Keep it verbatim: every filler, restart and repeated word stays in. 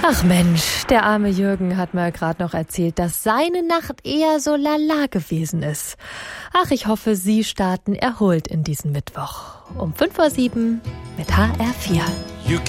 Ach Mensch, der arme Jürgen hat mir gerade noch erzählt, dass seine Nacht eher so lala gewesen ist. Ach, ich hoffe, Sie starten erholt in diesen Mittwoch. Um fünf Uhr sieben mit H R vier.